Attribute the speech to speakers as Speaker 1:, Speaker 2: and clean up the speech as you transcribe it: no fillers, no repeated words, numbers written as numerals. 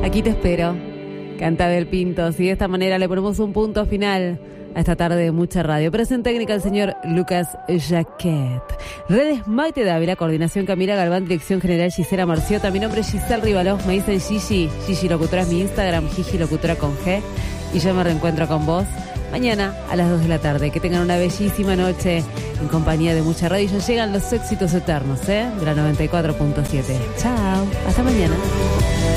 Speaker 1: Aquí te espero. Canta Abel Pintos. Y de esta manera le ponemos un punto final a esta tarde de mucha radio. Presión técnica el señor Lucas Jaquet. Redes Maite Dávila, coordinación Camila Galván, dirección general Gisela Marciota. Mi nombre es Giselle Rivalós, me dicen Gigi. Gigi Locutora es mi Instagram, Gigi Locutora con G. Y yo me reencuentro con vos mañana a las 2 de la tarde. Que tengan una bellísima noche en compañía de mucha radio. Y ya llegan los éxitos eternos, de la 94.7. Chao, hasta mañana.